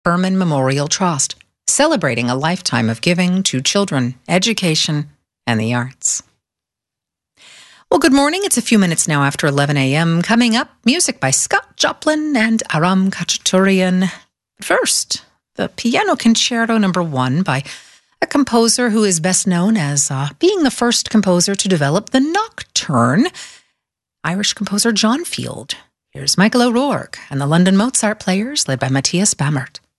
Furman Memorial Trust, celebrating a lifetime of giving to children, education, and the arts. Well, good morning. It's a few minutes now after 11 a.m. Coming up, music by Scott Joplin and Aram Khachaturian. First, the Piano Concerto No. 1 by a composer who is best known as being the first composer to develop the nocturne, Irish composer John Field. Here's Michael O'Rourke and the London Mozart Players, led by Matthias Bamert.